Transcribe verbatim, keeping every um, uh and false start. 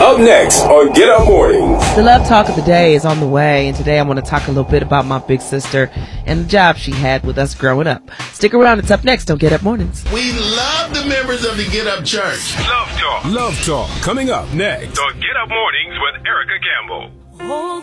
Up next on Get Up Mornings. The Love Talk of the Day is on the way, and today I want to talk a little bit about my big sister and the job she had with us growing up. Stick around, it's up next on Get Up Mornings. We love the members of the Get Up Church. Love Talk. Love Talk coming up next on Get Up Mornings with Erica Campbell.